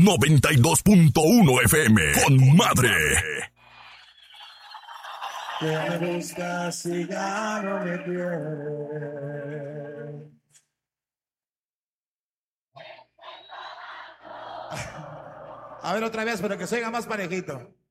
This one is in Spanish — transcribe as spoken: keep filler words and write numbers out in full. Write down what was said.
noventa y dos punto uno F M. Con madre. Que me buscas y ya no me quieres. A ver otra vez, pero que se oiga más parejito.